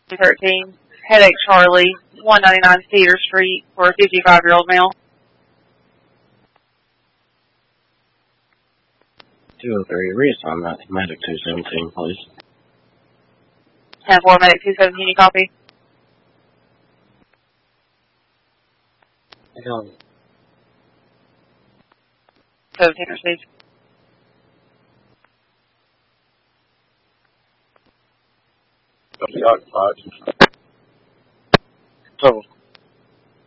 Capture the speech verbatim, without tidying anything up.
thirteen, Headache Charlie, one ninety-nine Cedar Street, for a fifty-five-year-old male. two oh three, reassign that to Medic two seventeen, please. ten four, Medic two seventeen, you copy? I got it. seventeen received. Got five.